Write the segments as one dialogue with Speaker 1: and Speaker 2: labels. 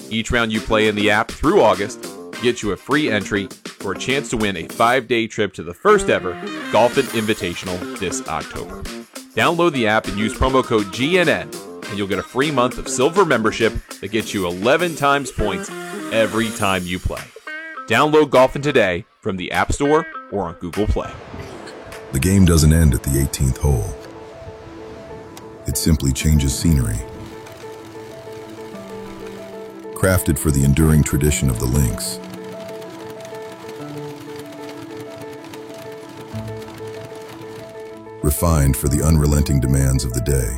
Speaker 1: Each round you play in the app through August gets you a free entry for a chance to win a 5-day trip to the first ever Golfin' Invitational this October. Download the app and use promo code GNN, and you'll get a free month of silver membership that gets you 11 times points every time you play. Download Golfin' today from the App Store or on Google Play.
Speaker 2: The game doesn't end at the 18th hole. It simply changes scenery. Crafted for the enduring tradition of the links. Refined for the unrelenting demands of the day.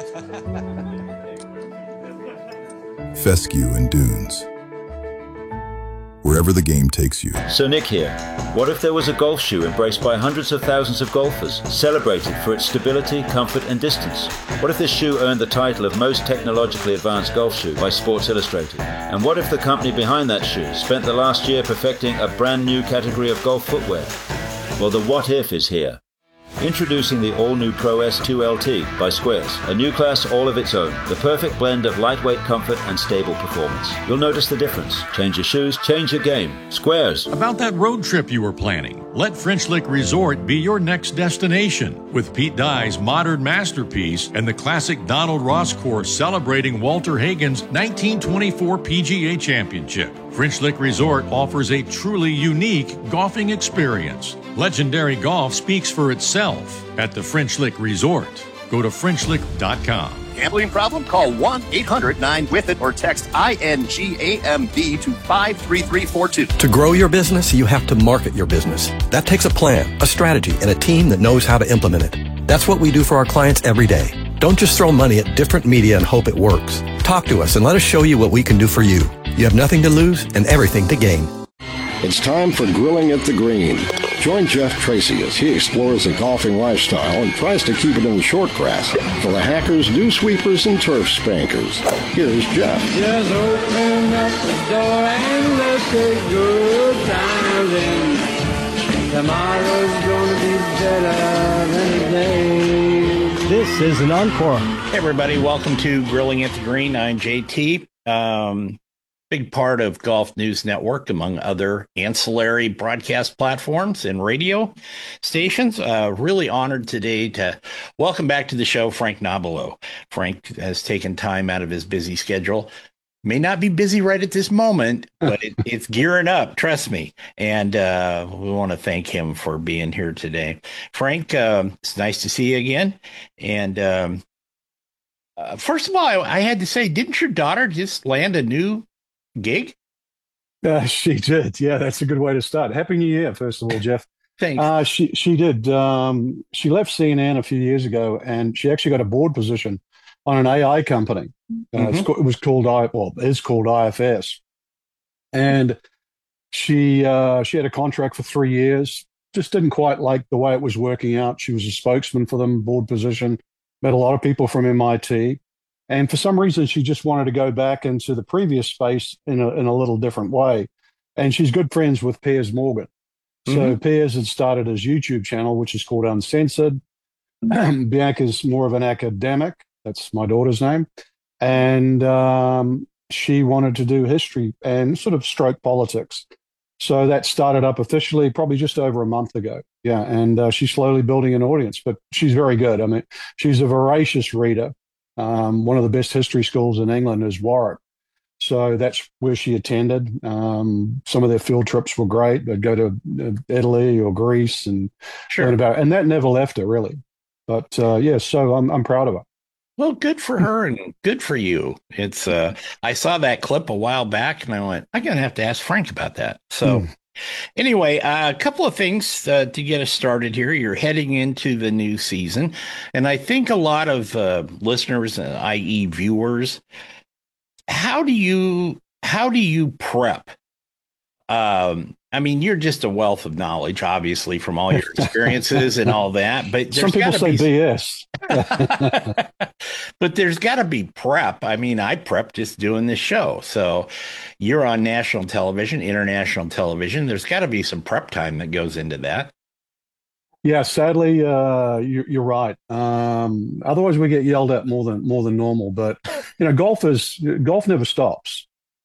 Speaker 2: Fescue and dunes. Wherever the game takes you.
Speaker 3: So Nick here. What if there was a golf shoe embraced by hundreds of thousands of golfers, celebrated for its stability, comfort and distance? What if this shoe earned the title of most technologically advanced golf shoe by Sports Illustrated? And what if the company behind that shoe spent the last year perfecting a brand new category of golf footwear? Well, the what if is here. Introducing the all-new Pro S2 LT by Squares, a new class all of its own, the perfect blend of lightweight comfort and stable performance. You'll notice the difference. Change your shoes, change your game. Squares.
Speaker 4: About that road trip you were planning, let French Lick Resort be your next destination. With Pete Dye's modern masterpiece and the classic Donald Ross course celebrating Walter Hagen's 1924 PGA Championship. French Lick Resort offers a truly unique golfing experience. Legendary golf speaks for itself at the French Lick Resort. Go to FrenchLick.com.
Speaker 5: Gambling problem? Call 1-800-9-WITH-IT or text INGAMB to 53342.
Speaker 6: To grow your business, you have to market your business. That takes a plan, a strategy, and a team that knows how to implement it. That's what we do for our clients every day. Don't just throw money at different media and hope it works. Talk to us and let us show you what we can do for you. You have nothing to lose and everything to gain.
Speaker 7: It's time for Grilling at the Green. Join Jeff Tracy as he explores the golfing lifestyle and tries to keep it in the short grass for the hackers, dew sweepers, and turf spankers. Here's Jeff.
Speaker 8: Just open up the door and let's take good times in. Tomorrow's gonna be better than today.
Speaker 9: This is an encore.
Speaker 10: Hey everybody, welcome to Grilling at the Green. I'm JT. Big part of Golf News Network, among other ancillary broadcast platforms and radio stations. Really honored today to welcome back to the show Frank Nobilo. Frank has taken time out of his busy schedule. May not be busy right at this moment, but it's gearing up, trust me. And we want to thank him for being here today. Frank, it's nice to see you again. And first of all, I had to say, didn't your daughter just land a new gig?
Speaker 11: She did. Yeah, that's a good way to start. Happy New Year, first of all, Jeff.
Speaker 10: Thanks.
Speaker 11: She did. She left CNN a few years ago, and she actually got a board position on an AI company. It is called IFS. And she had a contract for 3 years. Just didn't quite like the way it was working out. She was a spokesman for them, board position. Met a lot of people from MIT. And for some reason, she just wanted to go back into the previous space in a little different way. And she's good friends with Piers Morgan. So Piers had started his YouTube channel, which is called Uncensored. Bianca's more of an academic. That's my daughter's name. And she wanted to do history and sort of stroke politics. So that started up officially probably just over a month ago. Yeah, and she's slowly building an audience, but she's very good. I mean, she's a voracious reader. One of the best history schools in England is Warwick. So that's where she attended. Some of their field trips were great. They'd go to Italy or Greece and learn about it. And that never left her, really. But so I'm proud of her.
Speaker 10: Well, good for her and good for you. It's I saw that clip a while back and I went, I'm going to have to ask Frank about that. So anyway, a couple of things to get us started here. You're heading into the new season. And I think a lot of listeners, i.e. viewers, how do you prep? I mean, you're just a wealth of knowledge, obviously, from all your experiences and all that. But
Speaker 11: some people say BS.
Speaker 10: But there's got to be prep. I mean, I prep just doing this show. So you're on national television, international television. There's got to be some prep time that goes into that.
Speaker 11: Yeah, sadly, you're right. Otherwise, we get yelled at more than normal. But golf never stops.